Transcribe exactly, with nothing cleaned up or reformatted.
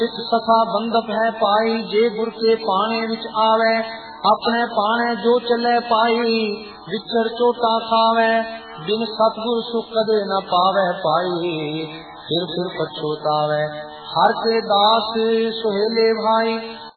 इस कथा बंधप है पाई, जे गुर के पाने विच आवे, अपने पाने जो चले पाई, विचर चोटा खावे, बिन सतगुर सुख कदे न पावे पाई, फिर फिर पछोतावे। हर के दास सुहेले भाई,